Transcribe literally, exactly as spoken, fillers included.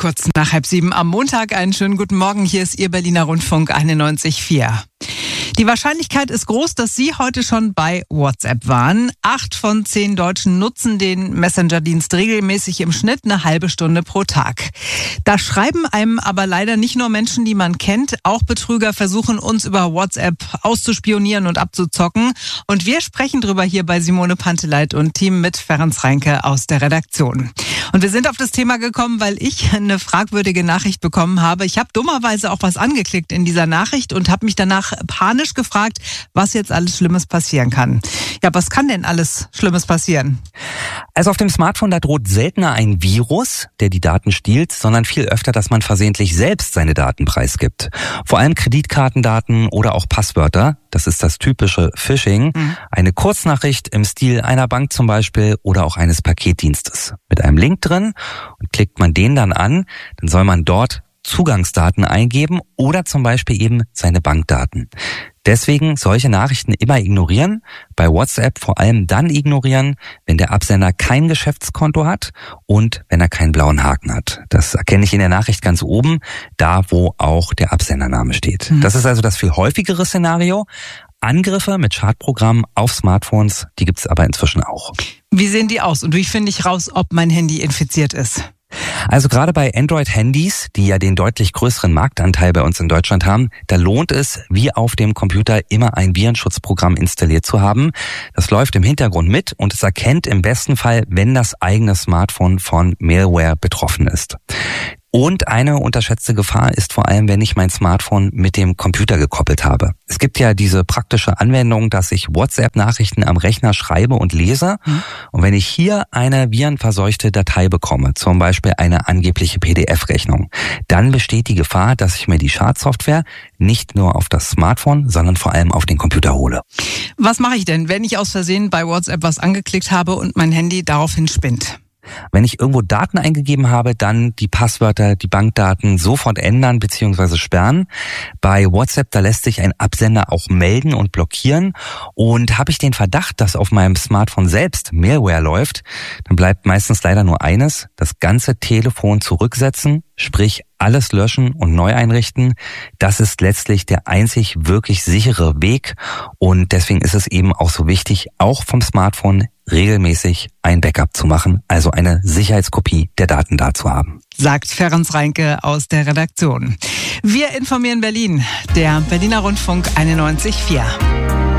Kurz nach halb sieben am Montag. Einen schönen guten Morgen. Hier ist Ihr Berliner Rundfunk einundneunzig Komma vier. Die Wahrscheinlichkeit ist groß, dass Sie heute schon bei WhatsApp waren. Acht von zehn Deutschen nutzen den Messenger-Dienst regelmäßig, im Schnitt eine halbe Stunde pro Tag. Da schreiben einem aber leider nicht nur Menschen, die man kennt. Auch Betrüger versuchen, uns über WhatsApp auszuspionieren und abzuzocken. Und wir sprechen drüber hier bei Simone Panteleit und Team mit Ferenc Reinke aus der Redaktion. Und wir sind auf das Thema gekommen, weil ich eine fragwürdige Nachricht bekommen habe. Ich habe dummerweise auch was angeklickt in dieser Nachricht und habe mich danach panisch gefragt, was jetzt alles Schlimmes passieren kann. Ja, was kann denn alles Schlimmes passieren? Also auf dem Smartphone, da droht seltener ein Virus, der die Daten stiehlt, sondern viel öfter, dass man versehentlich selbst seine Daten preisgibt. Vor allem Kreditkartendaten oder auch Passwörter. Das ist das typische Phishing. Mhm. Eine Kurznachricht im Stil einer Bank zum Beispiel oder auch eines Paketdienstes. Mit einem Link drin, und klickt man den dann an, dann soll man dort Zugangsdaten eingeben oder zum Beispiel eben seine Bankdaten. Deswegen solche Nachrichten immer ignorieren, bei WhatsApp vor allem dann ignorieren, wenn der Absender kein Geschäftskonto hat und wenn er keinen blauen Haken hat. Das erkenne ich in der Nachricht ganz oben, da wo auch der Absendername steht. Mhm. Das ist also das viel häufigere Szenario. Angriffe mit Schadprogrammen auf Smartphones, die gibt es aber inzwischen auch. Wie sehen die aus und wie finde ich raus, ob mein Handy infiziert ist? Also gerade bei Android-Handys, die ja den deutlich größeren Marktanteil bei uns in Deutschland haben, da lohnt es, wie auf dem Computer, immer ein Virenschutzprogramm installiert zu haben. Das läuft im Hintergrund mit und es erkennt im besten Fall, wenn das eigene Smartphone von Malware betroffen ist. Und eine unterschätzte Gefahr ist vor allem, wenn ich mein Smartphone mit dem Computer gekoppelt habe. Es gibt ja diese praktische Anwendung, dass ich WhatsApp-Nachrichten am Rechner schreibe und lese. Mhm. Und wenn ich hier eine virenverseuchte Datei bekomme, zum Beispiel eine angebliche P D F-Rechnung, dann besteht die Gefahr, dass ich mir die Schadsoftware nicht nur auf das Smartphone, sondern vor allem auf den Computer hole. Was mache ich denn, wenn ich aus Versehen bei WhatsApp was angeklickt habe und mein Handy daraufhin spinnt? Wenn ich irgendwo Daten eingegeben habe, dann die Passwörter, die Bankdaten sofort ändern bzw. sperren. Bei WhatsApp, da lässt sich ein Absender auch melden und blockieren. Und habe ich den Verdacht, dass auf meinem Smartphone selbst Malware läuft, dann bleibt meistens leider nur eines: das ganze Telefon zurücksetzen, sprich alles löschen und neu einrichten. Das ist letztlich der einzig wirklich sichere Weg. Und deswegen ist es eben auch so wichtig, auch vom Smartphone regelmäßig ein Backup zu machen, also eine Sicherheitskopie der Daten da zu haben. Sagt Ferenc Reinke aus der Redaktion. Wir informieren Berlin, der Berliner Rundfunk einundneunzig Komma vier.